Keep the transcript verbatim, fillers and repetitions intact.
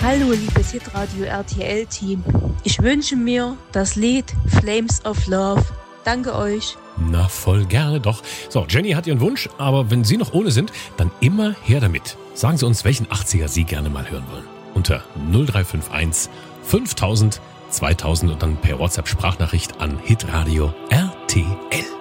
Hallo, liebes Hitradio R T L-Team. Ich wünsche mir das Lied Flames of Love. Danke euch. Na, voll gerne doch. So, Jenny hat ihren Wunsch, aber wenn Sie noch ohne sind, dann immer her damit. Sagen Sie uns, welchen achtziger Sie gerne mal hören wollen. Unter null drei fünf eins fünftausend zweitausend und dann per WhatsApp Sprachnachricht an Hitradio R T L.